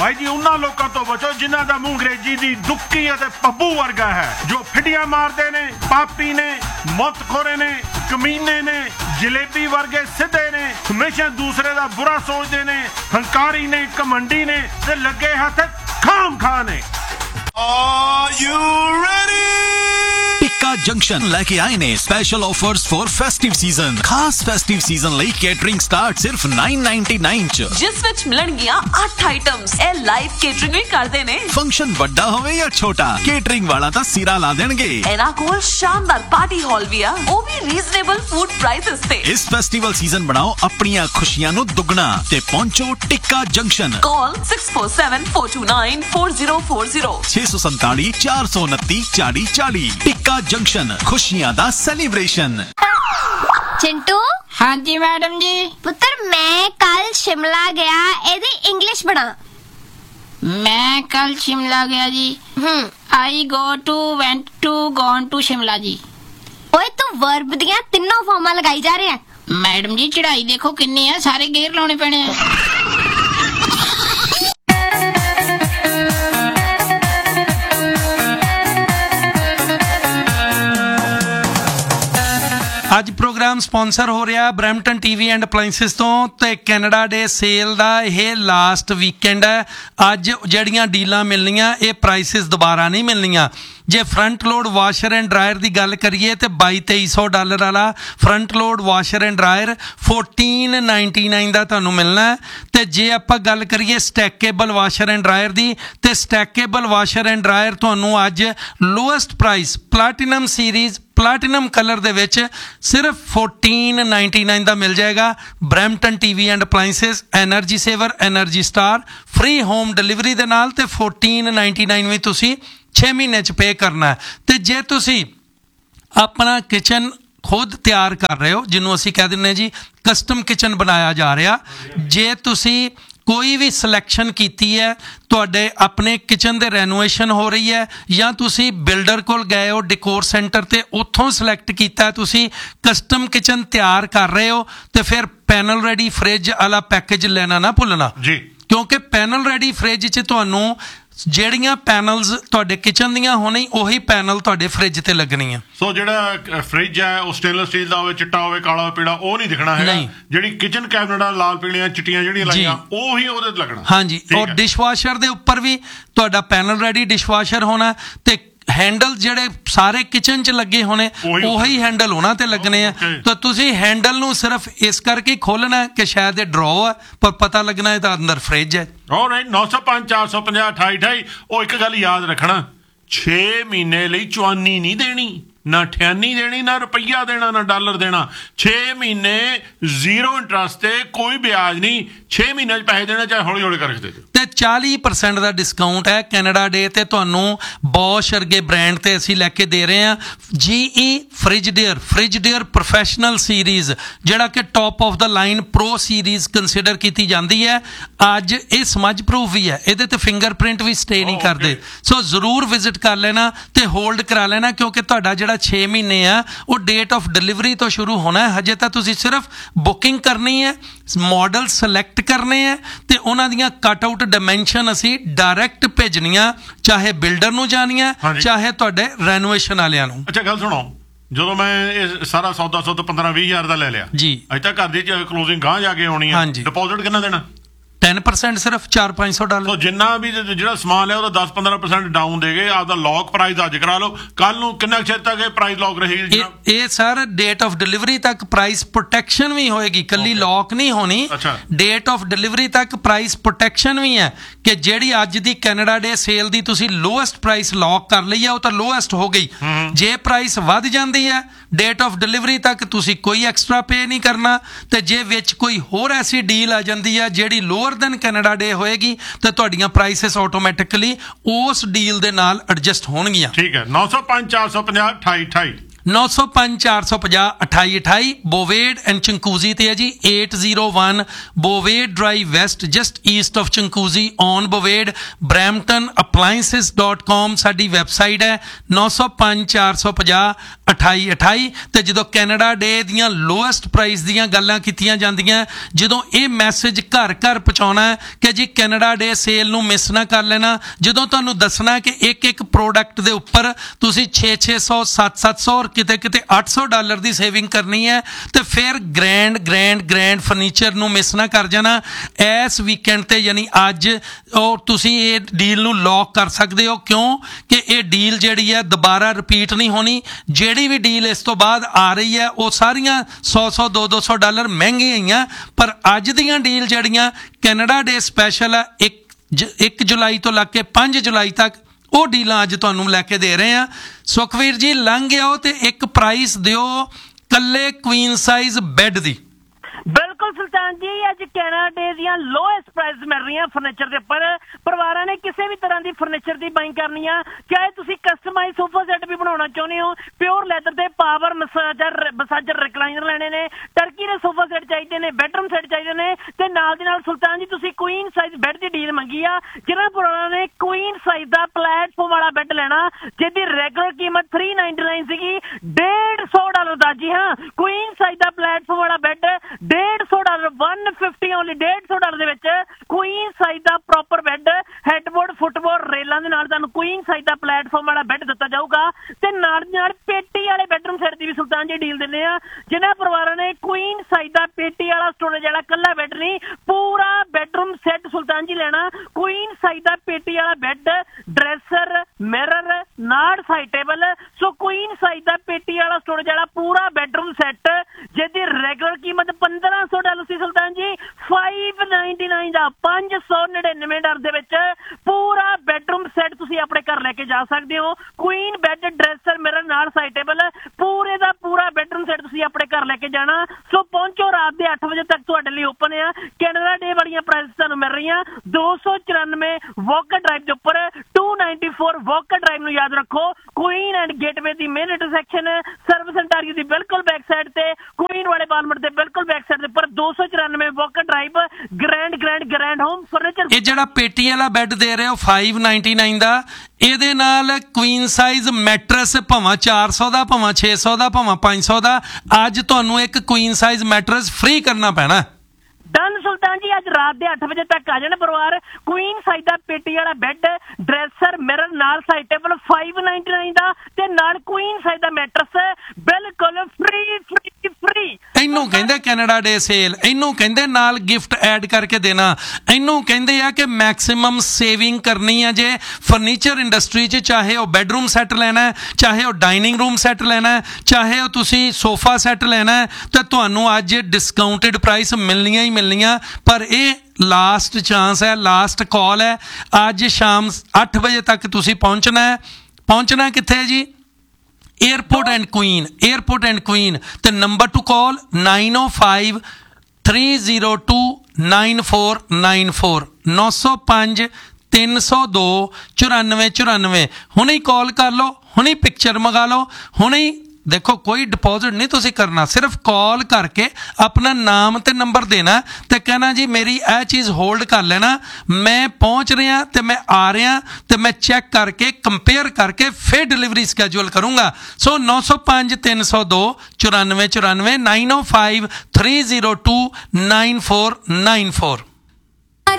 भाई जी उन्हां लोकां तो बचो जिन्हां दा मूंह अंग्रेजी दी दुक्की अते पब्बू वर्गा है, जो फिटियां मारदे ने, पापी ने, मौतखोरे ने, कमीने ने, जलेबी वर्गे सिद्धे ने, हमेशा दूसरे दा बुरा सोचदे ने, हंकारी ने, घमंडी ने ते लगे हथ खाम खा ने। Are you ready? Tikka junction लेके आए ने special offers for festive season. खास फेस्टिव सीजन ਲਈ ਕੇਟਰਿੰਗ ਸਟਾਰਟ ਸਿਰਫ 999 ਚ, ਜਿਸ ਵਿੱਚ ਮਿਲਣਗੀਆਂ 8 ਆਈਟਮਸ। ਇਹ ਲਾਈਵ ਕੇਟਰਿੰਗ ਵੀ ਕਰਦੇ ਨੇ। ਫੰਕਸ਼ਨ ਵੱਡਾ ਹੋਵੇ ਜਾਂ ਛੋਟਾ, ਕੇਟਰਿੰਗ ਵਾਲਾ ਤਾਂ ਸਿਰਾ ਲਾ ਦੇਣਗੇ। ਇਹਨਾਂ ਕੋਲ ਸ਼ਾਨਦਾਰ ਪਾਰਟੀ ਹਾਲ ਵੀ ਆ, ਉਹ ਵੀ ਰੀਜ਼ਨੇਬਲ ਫੂਡ ਪ੍ਰਾਈਸਸ ਤੇ। ਇਸ ਫੈਸਟੀਵਲ ਸੀਜ਼ਨ ਬਣਾਓ ਆਪਣੀਆਂ ਖੁਸ਼ੀਆਂ ਨੂੰ ਦੁੱਗਣਾ ਤੇ ਪਹੁੰਚੋ ਟਿੱਕਾ ਜੰਕਸ਼ਨ। ਕਾਲ 6474294040 647 429 4040। ਟਿੱਕਾ जंक्शन, खुशियां दा सेलिब्रेशन। चिंटू। हाँ जी मैडम जी। पुत्र मैं कल शिमला गया, एदी इंग्लिश बना। मैं कल शिमला गया जी। आई go to, went to, gone to Shimla जी। ओए तू वर्ब दियां तीनों फॉर्मां लगाई जा रहे हैं। मैडम जी चढ़ाई देखो किन्नी है, सारे गेयर लाने पैने हैं। ਅੱਜ ਪ੍ਰੋਗਰਾਮ ਸਪਾਂਸਰ ਹੋ ਰਿਹਾ ਬਰੈਂਪਟਨ ਟੀਵੀ ਐਂਡ ਅਪਲਾਈਐਂਸਿਸ ਤੋਂ ਤੇ ਕੈਨੇਡਾ ਡੇ ਸੇਲ ਦਾ ਇਹ ਲਾਸਟ ਵੀਕਐਂਡ ਹੈ। ਅੱਜ ਜਿਹੜੀਆਂ ਡੀਲਾਂ ਮਿਲਣੀਆਂ ਇਹ ਪ੍ਰਾਈਸਿਸ ਦੁਬਾਰਾ ਨਹੀਂ ਮਿਲਣੀਆਂ। ਜੇ front load washer and dryer ਦੀ ਗੱਲ ਕਰੀਏ ਤੇ $2200 ਵਾਲਾ front load washer and dryer $1499 ਦਾ ਤੁਹਾਨੂੰ ਮਿਲਣਾ ਹੈ। ਤੇ ਜੇ ਆਪਾਂ ਗੱਲ ਕਰੀਏ ਸਟੈਕੇਬਲ ਵਾਸ਼ਰ ਐਂਡ ਡਰਾਇਰ ਦੀ ਤੇ ਸਟੈਕੇਬਲ ਵਾਸ਼ਰ ਐਂਡ ਡਰਾਇਰ ਤੁਹਾਨੂੰ ਅੱਜ lowest price platinum series platinum colour ਦੇ ਵਿੱਚ ਸਿਰਫ $1499 ਦਾ ਮਿਲ ਜਾਏਗਾ। Brampton TV and ਅਪਲਾਈਐਂਸਿਸ, energy saver, energy star, free home delivery ਦੇ ਨਾਲ ਤੇ $1499 ਵੀ ਤੁਸੀਂ 6 ਮਹੀਨੇ 'ਚ ਪੇ ਕਰਨਾ ਹੈ। ਤੇ ਜੇ ਤੁਸੀਂ ਆਪਣਾ ਕਿਚਨ ਖੁਦ ਤਿਆਰ ਕਰ ਰਹੇ ਹੋ, ਜਿਹਨੂੰ ਅਸੀਂ ਕਹਿ ਦਿੰਦੇ ਜੀ ਕਸਟਮ ਕਿਚਨ ਬਣਾਇਆ ਜਾ ਰਿਹਾ, ਜੇ ਤੁਸੀਂ ਕੋਈ ਵੀ ਸਿਲੈਕਸ਼ਨ ਕੀਤੀ ਹੈ, ਤੁਹਾਡੇ ਆਪਣੇ ਕਿਚਨ ਦੇ ਰੈਨੋਵੇਸ਼ਨ ਹੋ ਰਹੀ ਹੈ ਜਾਂ ਤੁਸੀਂ ਬਿਲਡਰ ਕੋਲ ਗਏ ਹੋ ਡਿਕੋਰ ਸੈਂਟਰ ਤੇ ਉੱਥੋਂ ਸਿਲੈਕਟ ਕੀਤਾ, ਤੁਸੀਂ ਕਸਟਮ ਕਿਚਨ ਤਿਆਰ ਕਰ ਰਹੇ ਹੋ, ਤੇ ਫਿਰ ਪੈਨਲ ਰੈਡੀ ਫ੍ਰਿਜ ਵਾਲਾ ਪੈਕੇਜ ਲੈਣਾ ਨਾ ਭੁੱਲਣਾ ਜੀ, ਕਿਉਂਕਿ ਪੈਨਲ ਰੈਡੀ ਫ੍ਰਿਜ 'ਚ ਤੁਹਾਨੂੰ ਜਿਹੜੀਆਂ ਪੈਨਲਸ ਤੁਹਾਡੇ ਕਿਚਨ ਦੀਆਂ ਹੋਣੀ ਉਹੀ ਪੈਨਲ ਤੁਹਾਡੇ ਫ੍ਰਿਜ ਤੇ ਲੱਗਣੀਆਂ। ਸੋ ਜਿਹੜਾ ਫ੍ਰਿਜ ਹੈ ਉਹ ਸਟੇਨਲੈਸ ਸਟੀਲ ਦਾ ਹੋਵੇ, ਚਿੱਟਾ ਹੋਵੇ, ਕਾਲਾ ਹੋਵੇ, ਪੀਲਾ, ਉਹ ਨਹੀਂ ਦਿਖਣਾ ਹੈਗਾ। ਜਿਹੜੀ ਕਿਚਨ ਕੈਬਨਿਟਾਂ ਲਾਲ ਪੀਲੀਆਂ ਚਿੱਟੀਆਂ ਜਿਹੜੀਆਂ ਲਾਈਆਂ ਉਹੀ ਉਹਦੇ ਤੇ ਲੱਗਣਾ। ਹਾਂਜੀ, ਔਰ ਡਿਸ਼ਵਾਸ਼ਰ ਦੇ ਉੱਪਰ ਵੀ ਤੁਹਾਡਾ ਪੈਨਲ ਰੈਡੀ ਡਿਸ਼ਵਾਸ਼ਰ ਹੋਣਾ ਤੇ ਹੈਂਡਲ ਜਿਹੜੇ ਸਾਰੇ ਕਿਚਨ 'ਚ ਲੱਗੇ ਹੋਣੇ ਉਹੀ ਹੈਂਡਲ ਉਹਨਾਂ ਤੇ ਲੱਗਣੇ ਆ। ਤਾਂ ਤੁਸੀਂ ਹੈਂਡਲ ਨੂੰ ਸਿਰਫ ਇਸ ਕਰਕੇ ਖੋਲਣਾ ਕਿ ਸ਼ਾਇਦ ਇਹ ਡਰੋ ਹੈ, ਪਰ ਪਤਾ ਲੱਗਣਾ ਇਹ ਤਾਂ ਅੰਦਰ ਫ੍ਰਿਜ ਹੈ। ਆਲਰਾਈਟ, 905 450 2828। ਉਹ ਇੱਕ ਗੱਲ ਯਾਦ ਰੱਖਣਾ, 6 ਮਹੀਨੇ ਲਈ ਚਵਾਨੀ ਨਹੀਂ ਦੇਣੀ, ਨਾ ਠਿਆਨੀ ਦੇਣੀ, ਨਾ ਰੁਪਈਆ ਦੇਣਾ, ਨਾ ਡਾਲਰ ਦੇਣਾ। 6 ਮਹੀਨੇ ਜ਼ੀਰੋ ਇੰਟਰਸਟ ਤੇ ਕੋਈ ਵਿਆਜ ਨਹੀਂ। 6 ਮਹੀਨਿਆਂ 'ਚ ਪੈਸੇ ਦੇਣਾ, ਚਾਹੇ ਹੌਲੀ ਹੌਲੀ ਕਰਕੇ ਦੇ ਦਿਓ। ਤੇ 40% ਦਾ ਡਿਸਕਾਊਂਟ ਹੈ ਕੈਨੇਡਾ ਡੇ ਤੇ ਤੁਹਾਨੂੰ ਬੌਸ਼ ਵਰਗੇ ਬ੍ਰਾਂਡ ਤੇ ਅਸੀਂ ਲੈ ਕੇ ਦੇ ਰਹੇ ਹਾਂ। GE ਫ੍ਰਿਜਡੇਅਰ ਪ੍ਰੋਫੈਸ਼ਨਲ ਸੀਰੀਜ਼, ਜਿਹੜਾ ਕਿ top of the line pro series consider ਕੀਤੀ ਜਾਂਦੀ ਹੈ। ਅੱਜ ਇਹ ਸਮਝ ਪ੍ਰੂਫ ਵੀ ਹੈ, ਇਹਦੇ ਤੇ ਫਿੰਗਰਪ੍ਰਿੰਟ ਵੀ ਸਟੇ ਨਹੀਂ ਕਰਦੇ। ਸੋ ਜ਼ਰੂਰ ਵਿਜ਼ਿਟ ਕਰ ਲੈਣਾ ਤੇ ਹੋਲਡ ਕਰਾ ਲੈਣਾ, ਕਿਉਂਕਿ ਤੁਹਾਡਾ ਜਿਹੜਾ 6 ਮਹੀਨੇ ਆ ਉਹ ਡੇਟ ਆਫ ਡਿਲੀਵਰੀ ਤੋਂ ਸ਼ੁਰੂ ਹੋਣਾ ਹੈ। ਹਜੇ ਤਾਂ ਤੁਸੀਂ ਸਿਰਫ ਬੁਕਿੰਗ ਕਰਨੀ ਹੈ, ਮਾਡਲ ਸਿਲੈਕਟ ਕਰਨੇ ਹੈ ਤੇ ਉਹਨਾਂ ਦੀਆਂ ਕੱਟ ਆਊਟ ਡਾਇਮੈਂਸ਼ਨ ਅਸੀਂ ਡਾਇਰੈਕਟ ਭੇਜਣੀਆਂ, ਚਾਹੇ ਬਿਲਡਰ ਨੂੰ ਜਾਣੀਆਂ ਚਾਹੇ ਤੁਹਾਡੇ ਰੈਨੋਵੇਸ਼ਨ ਵਾਲਿਆਂ ਨੂੰ। ਅੱਛਾ ਗੱਲ ਸੁਣੋ, ਜਦੋਂ ਮੈਂ ਇਹ ਸਾਰਾ ਸੌਦਾ 15-20 ਹਜ਼ਾਰ ਦਾ ਲੈ ਲਿਆ ਜੀ, ਅਜੇ ਤੱਕ ਘਰ ਦੀ ਕਲੋਜ਼ਿੰਗ ਗਾਂ ਜਾ ਕੇ ਆਉਣੀ ਹੈ, ਡਿਪੋਜ਼ਿਟ ਕਿੰਨਾ ਦੇਣਾ? 10% ਸਿਰਫ $400-500। ਜਿੰਨਾ ਵੀ ਜਿਹੜਾ ਸਮਾਨ ਲਿਆ ਉਹਦਾ 10-15% ਡਾਊਨ ਦੇ ਗਏ। ਆਪਦਾ ਲੌਕ ਪ੍ਰਾਈਸ ਅੱਜ ਕਰਾ ਲਓ, ਕੱਲ ਨੂੰ ਕਿੰਨਾ ਚਿਰ ਤੱਕ ਇਹ ਪ੍ਰਾਈਸ ਲੌਕ ਰਹੇਗੀ? ਇਹ ਸਰ ਡੇਟ ਆਫ ਡਿਲੀਵਰੀ ਤੱਕ ਪ੍ਰਾਈਸ ਪ੍ਰੋਟੈਕਸ਼ਨ ਵੀ ਹੋਏਗੀ, ਕੱਲੀ ਲੌਕ ਨਹੀਂ ਹੋਣੀ। ਡੇਟ ਆਫ ਡਿਲੀਵਰੀ ਤੱਕ ਪ੍ਰਾਈਸ ਪ੍ਰੋਟੈਕਸ਼ਨ ਵੀ ਹੈ ਕਿ ਜਿਹੜੀ ਅੱਜ ਦੀ ਕੈਨੇਡਾ ਡੇ ਸੇਲ ਦੀ ਤੁਸੀਂ ਲੋਐਸਟ ਪ੍ਰਾਈਸ ਲੌਕ ਕਰ ਲਈ ਆ, ਉਹ ਤਾਂ ਲੋਐਸਟ ਹੋ ਗਈ। ਜੇ ਪ੍ਰਾਈਸ ਵੱਧ ਜਾਂਦੀ ਹੈ ਡੇਟ ਆਫ ਡਿਲੀਵਰੀ ਤੱਕ ਤੁਸੀਂ ਕੋਈ ਐਕਸਟਰਾ ਪੇ ਨਹੀਂ ਕਰਨਾ, ਤੇ ਜੇ ਵਿੱਚ ਕੋਈ ਹੋਰ ਐਸੀ ਡੀਲ ਆ ਜਾਂਦੀ ਹੈ ਜਿਹੜੀ ਲੋਅਰ ਦੈਨ ਕੈਨੇਡਾ ਡੇ ਹੋਏਗੀ ਤਾਂ ਤੁਹਾਡੀਆਂ ਪ੍ਰਾਈਸਿਸ ਆਟੋਮੈਟਿਕਲੀ ਉਸ ਡੀਲ ਦੇ ਨਾਲ ਐਡਜਸਟ ਹੋਣਗੀਆਂ। ਠੀਕ ਹੈ, 905 450 2828। 905 450 2828 ਬੋਵੇਡ ਐਂਡ ਚੰਕੂਜ਼ੀ ਤੇ ਹੈ ਜੀ 801 ਬੋਵੇਡ drive West just East of ਚੰਕੂਜ਼ੀ on ਬੋਵੇਡ bramptonappliances.com ਸਾਡੀ ਵੈਬਸਾਈਟ ਹੈ 905 450 2828 ਤੇ ਜਦੋਂ ਕੈਨੇਡਾ ਡੇ ਦੀਆਂ ਲੋਐਸਟ ਪ੍ਰਾਈਸ ਦੀਆਂ ਗੱਲਾਂ ਕੀਤੀਆਂ ਜਾਂਦੀਆਂ ਜਦੋਂ ਇਹ ਮੈਸੇਜ ਘਰ ਘਰ ਪਹੁੰਚਾਉਣਾ ਕਿ ਜੀ ਕੈਨੇਡਾ ਡੇ ਸੇਲ ਨੂੰ ਮਿਸ ਨਾ ਕਰ ਲੈਣਾ ਜਦੋਂ ਤੁਹਾਨੂੰ ਦੱਸਣਾ ਕਿ ਇੱਕ ਪ੍ਰੋਡਕਟ ਦੇ ਉੱਪਰ ਤੁਸੀਂ 600 700 ਔਰ ਕਿਤੇ $800 ਦੀ ਸੇਵਿੰਗ ਕਰਨੀ ਹੈ ਤੇ ਫਿਰ ਗ੍ਰੈਂਡ ਫਰਨੀਚਰ ਨੂੰ ਮਿਸ ਨਾ ਕਰ ਜਾਣਾ ਇਸ ਵੀਕਐਂਡ ਤੇ ਯਾਨੀ ਅੱਜ ਉਹ ਤੁਸੀਂ ਇਹ ਡੀਲ ਨੂੰ ਲੌਕ ਕਰ ਸਕਦੇ ਹੋ ਕਿਉਂ ਕਿ ਇਹ ਡੀਲ ਜਿਹੜੀ ਹੈ ਦੁਬਾਰਾ ਰਿਪੀਟ ਨਹੀਂ ਹੋਣੀ ਜਿਹੜੀ ਵੀ ਡੀਲ ਇਸ ਤੋਂ ਬਾਅਦ ਆ ਰਹੀ ਹੈ ਉਹ ਸਾਰੀਆਂ $100 $200 ਮਹਿੰਗੀਆਂ ਆਈਆਂ ਪਰ ਅੱਜ ਦੀਆਂ ਡੀਲ ਜਿਹੜੀਆਂ ਕੈਨੇਡਾ ਡੇ ਸਪੈਸ਼ਲ ਹੈ 1 ਜੁਲਾਈ ਤੋਂ ਲੱਗ ਕੇ 5 ਜੁਲਾਈ ਤੱਕ ਉਹ ਡੀਲਾਂ ਅੱਜ ਤੁਹਾਨੂੰ ਲੈ ਕੇ ਦੇ ਰਹੇ ਆ ਸੁਖਵੀਰ ਜੀ ਲੰਘ ਆਓ ਤੇ ਇੱਕ ਪ੍ਰਾਈਸ ਦਿਓ ਕੱਲੇ ਕੁਈਨ ਸਾਈਜ਼ ਬੈੱਡ ਦੀ ਬਿਲਕੁਲ ਸੁਲਤਾਨ ਜੀ ਅੱਜ ਕੈਨੇਡਾ ਡੇ ਦੀਆਂ ਲੋਐਸਟ ਪ੍ਰਾਈਸ ਮਿਲ ਰਹੀਆਂ ਫਰਨੀਚਰ ਦੇ ਉੱਪਰ ਪਰਿਵਾਰਾਂ ਨੇ ਕਿਸੇ ਵੀ ਤਰ੍ਹਾਂ ਦੀ ਫਰਨੀਚਰ ਦੀ ਬਾਈਂਗ ਕਰਨੀ ਆ ਚਾਹੇ ਤੁਸੀਂ ਕਸਟਮਾਈਜ਼ ਸੋਫਾ ਸੈੱਟ ਵੀ ਬਣਾਉਣਾ ਚਾਹੁੰਦੇ ਹੋ ਪਿਓਰ ਲੈਦਰ ਦੇ ਪਾਵਰ ਮਸਾਜਰ ਰਿਕਲਾਈਨਰ ਲੈਣੇ ਨੇ ਟਰਕੀ ਦੇ ਸੋਫਾ ਸੈੱਟ ਚਾਹੀਦੇ ਨੇ ਬੈਡਰੂਮ ਸੈੱਟ ਚਾਹੀਦੇ ਨੇ ਤੇ ਨਾਲ ਦੀ ਨਾਲ ਸੁਲਤਾਨ ਜੀ ਤੁਸੀਂ ਕੁਈਨ ਸਾਈਜ਼ ਬੈੱਡ ਦੀ ਡੀਲ ਮੰਗੀ ਆ ਜਿਹਨਾਂ ਪਰਿਵਾਰਾਂ ਨੇ ਕੁਈਨ ਸਾਈਜ਼ ਦਾ ਪਲੇਟਫਾਰਮ ਵਾਲਾ ਬੈੱਡ ਲੈਣਾ ਜਿਹਦੀ ਰੈਗੂਲਰ ਕੀਮਤ $399 ਸੀਗੀ $150 ਦਾ ਜੀ ਹਾਂ ਕੁਈਨ ਸਾਈਜ਼ ਦਾ ਪਲੇਟਫਾਰਮ ਵਾਲਾ ਬੈੱਡ $150 $150 ਓਨਲੀ $150 ਦੇ ਵਿੱਚ ਕੁਈਨ ਸਾਈਜ਼ ਦਾ ਪ੍ਰੋਪਰ ਬੈੱਡ ਹੈਡਬੋਰਡ ਫੁੱਟਬੋਰਡ ਰੇਲਾਂ ਦੇ ਨਾਲ ਤੁਹਾਨੂੰ ਕੁਈਨ ਸਾਈਜ਼ ਦਾ ਪਲੇਟਫਾਰਮ ਵਾਲਾ ਬੈੱਡ ਦਿੱਤਾ ਜਾਊਗਾ ਤੇ ਨਾਲ ਦੀ ਨਾਲ ਪੇਟੀ ਵਾਲੇ ਬੈਡਰੂਮ ਸੈੱਟ ਦੀ ਵੀ ਸੁਲਤਾਨ ਜੀ ਡੀਲ ਦਿੰਦੇ ਆ ਜਿਨ੍ਹਾਂ ਪਰਿਵਾਰਾਂ ਨੇ ਕੁਈਨ ਸਾਈਜ਼ ਦਾ ਪੇਟੀ ਵਾਲਾ ਸਟੋਰੇਜ ਵਾਲਾ ਕੱਲਾ ਬੈੱਡ ਨਹੀਂ ਪੂਰਾ ਬੈਡਰੂਮ ਸੈੱਟ ਸੁਲਤਾਨ ਜੀ ਲੈਣਾ ਕੁਈਨ ਸਾਈਜ਼ ਦਾ ਪੇਟੀ ਵਾਲਾ ਬੈੱਡ ਡਰੈਸਰ ਮਿਰਰ ਨਾਲ ਸਾਈਡ ਟੇਬਲ ਸੋ ਕੁਈਨ ਸਾਈਜ਼ ਦਾ ਪੇਟੀ ਵਾਲਾ ਸਟੋਰੇਜ ਵਾਲਾ ਪੂਰਾ ਬੈਡਰੂਮ ਸੈੱਟ ਜਿਹਦੀ ਰੈਗੂਲਰ ਕੀਮਤ $1500 ਸੀ ਸੁਲਤਾਨ ਜੀ $599 ਦਾ $599 ਦੇ ਵਿੱਚ ਪੂਰਾ ਬੈਡਰੂਮ ਸੈੱਟ ਤੁਸੀਂ ਆਪਣੇ ਘਰ ਲੈ ਕੇ ਜਾ ਸਕਦੇ ਹੋ ਕੁਈਨ ਬੈੱਡ ਡਰੈਸਰ ਮਿਰਰ ਨਾਲ ਸਾਈਡ ਟੇਬਲ ਪੂਰੇ ਦਾ ਪੂਰਾ ਬੈਡਰੂਮ ਸੈੱਟ ਤੁਸੀਂ ਆਪਣੇ ਘਰ ਲੈ ਕੇ ਜਾਣਾ ਸੋ ਪਹੁੰਚੋ ਰਾਤ ਦੇ 8 ਵਜੇ ਤੱਕ ਤੁਹਾਡੇ ਲਈ ਓਪਨ ਆ ਕੈਨੇਡਾ ਡੇ ਵਾਲੀਆਂ ਪ੍ਰਾਈਸ ਤੁਹਾਨੂੰ ਮਿਲ ਰਹੀਆਂ 294 ਵਾਕਰ ਡਰਾਈਵ ਦੇ ਉੱਪਰ 294 ਵਾਕਰ ਡਰਾਈਵ ਨੂੰ ਯਾਦ ਰੱਖੋ Queen and gateway the main intersection service Ontario ਦੀ ਬਿਲਕੁਲ ਬੈਕ ਸਾਈਡ ਤੇ ਕੁਈਨ ਵਾਲੇ ਬਾਲਮਟ ਦੇ ਬਿਲਕੁਲ ਬੈਕ ਸਾਈਡ ਦੇ ਉੱਪਰ 294 Walker drive grand home furniture ਇਹ ਜਿਹੜਾ ਪੇਟੀ ਵਾਲਾ ਬੈੱਡ ਦੇ ਰਹੇ ਹੋ $599 ਦਾ ਇਹਦੇ ਨਾਲ ਕੁਈਨ ਸਾਈਜ਼ ਮੈਟਰਸ ਭਾਵੇਂ 400 ਦਾ ਭਾਵੇਂ 600 ਦਾ ਭਾਵੇਂ 500 ਦਾ ਅੱਜ ਤੁਹਾਨੂੰ ਇੱਕ ਕੁਈਨ ਸਾਈਜ਼ ਮੈਟਰਸ ਫ੍ਰੀ ਕਰਨਾ ਪੈਣਾ ਡਨ ਸੁਲਤਾਨ ਜੀ ਅੱਜ ਰਾਤ ਦੇ 8 ਵਜੇ ਤੱਕ ਆ ਜਾਣਾ ਪਰਿਵਾਰ ਕੁਈਨ ਸਾਈਜ਼ ਦਾ ਪੇਟੀ ਵਾਲਾ ਬੈੱਡ ਡਰੈਸਰ ਮਿਰਰ ਨਾਲ ਸਾਈਡ ਟੇਬਲ $599 ਦਾ ਤੇ ਨਾਲ ਕੁਈਨ ਸਾਈਜ਼ ਦਾ ਮੈਟਰਸ ਬਿਲਕੁਲ ਫ੍ਰੀ ਇਹਨੂੰ ਕਹਿੰਦੇ ਕੈਨੇਡਾ ਡੇ ਸੇਲ ਇਹਨੂੰ ਕਹਿੰਦੇ ਨਾਲ ਗਿਫਟ ਐਡ ਕਰਕੇ ਦੇਣਾ ਇਹਨੂੰ ਕਹਿੰਦੇ ਆ ਕਿ ਮੈਕਸਿਮਮ ਸੇਵਿੰਗ ਕਰਨੀ ਆ ਜੇ ਫਰਨੀਚਰ ਇੰਡਸਟਰੀ 'ਚ ਚਾਹੇ ਉਹ ਬੈਡਰੂਮ ਸੈੱਟ ਲੈਣਾ ਚਾਹੇ ਉਹ ਡਾਈਨਿੰਗ ਰੂਮ ਸੈੱਟ ਲੈਣਾ ਚਾਹੇ ਉਹ ਤੁਸੀਂ ਸੋਫਾ ਸੈੱਟ ਲੈਣਾ ਤਾਂ ਤੁਹਾਨੂੰ ਅੱਜ ਡਿਸਕਾਊਂਟਡ ਪ੍ਰਾਈਸ ਮਿਲਣੀਆਂ ਹੀ ਮਿਲਣੀਆਂ ਪਰ ਇਹ ਲਾਸਟ ਚਾਂਸ ਹੈ ਲਾਸਟ ਕਾਲ ਹੈ ਅੱਜ ਸ਼ਾਮ 8 ਵਜੇ ਤੱਕ ਤੁਸੀਂ ਪਹੁੰਚਣਾ ਕਿੱਥੇ ਜੀ एयरपोर्ट एंड क्वीन तो नंबर टू कॉल 905 302 9494 905 302 9494 हुणे कॉल कर लो हुणे पिक्चर मंगा लो हुणे देखो कोई डिपॉजिट नहीं तुसी करना सिर्फ कॉल करके अपना नाम ते नंबर देना ते कहना जी मेरी यह चीज़ होल्ड कर लेना मैं पहुँच रहा तो मैं आ रहा तो मैं चेक करके कंपेयर करके फिर डिलीवरी स्कैजूल करूँगा सो 905 302 9494 905 302 9494